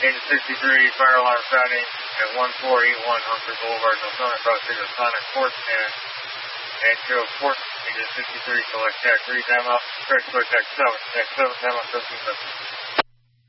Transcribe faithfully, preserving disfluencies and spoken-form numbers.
Agent sixty-three, fire alarm sounding at one four eight one Humphrey Boulevard, Nelsona, across the Sonic Port and and show Port. Agent sixty-three, select tax three, time up, correct, select tax seven, tax seven, time up, seventeen.